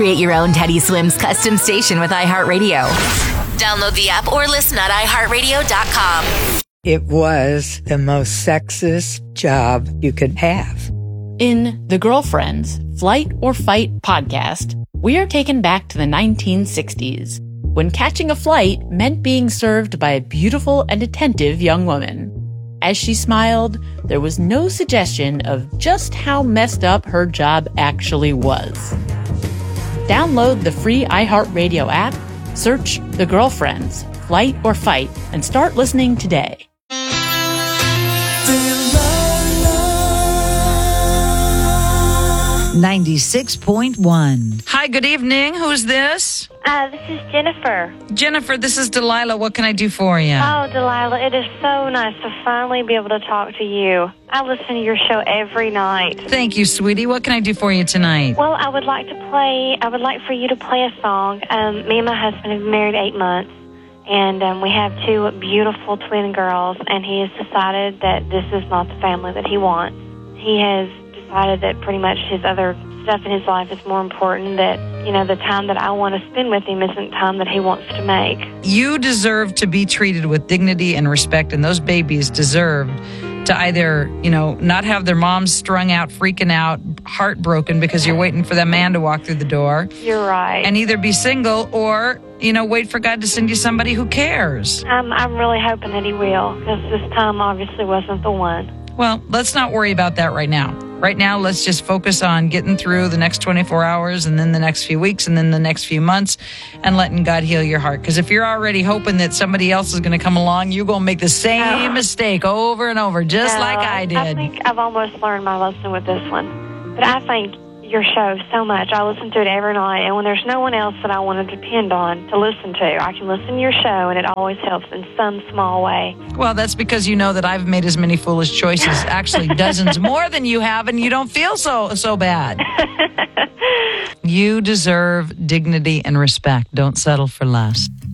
Create your own Teddy Swims custom station with iHeartRadio. Download the app or listen at iHeartRadio.com. It was the most sexist job you could have. In The Girlfriends, Flight or Fight podcast, we are taken back to the 1960s, when catching a flight meant being served by a beautiful and attentive young woman. As she smiled, there was no suggestion of just how messed up her job actually was. Download the free iHeartRadio app, search The Girlfriends, Flight or Fight, and start listening today. 96.1. Hi, good evening. Who's this? This is Jennifer. Jennifer, this is Delilah. What can I do for you? Oh, Delilah, it is so nice to finally be able to talk to you. I listen to your show every night. Thank you, sweetie. What can I do for you tonight? Well, I would like for you to play a song. Me and my husband have been married 8 months, and we have 2 beautiful twin girls, and he has decided that this is not the family that he wants. He has decided that pretty much his other stuff in his life is more important, that, you know, the time that I want to spend with him isn't time that he wants to make. You deserve to be treated with dignity and respect, and those babies deserve to either, you know, not have their moms strung out, freaking out, heartbroken because you're waiting for that man to walk through the door. You're right. And either be single or, you know, wait for God to send you somebody who cares. I'm really hoping that he will, because this time obviously wasn't the one. Well, let's not worry about that right now. Right now, let's just focus on getting through the next 24 hours and then the next few weeks and then the next few months and letting God heal your heart. Because if you're already hoping that somebody else is going to come along, you're going to make the same mistake over and over, just like I did. I think I've almost learned my lesson with this one. But I thank your show so much. I listen to it every night, and when there's no one else that I want to depend on to listen to, I can listen to your show, and it always helps in some small way. Well, that's because you know that I've made as many foolish choices, actually dozens more than you have, and you don't feel so bad. You deserve dignity and respect. Don't settle for less.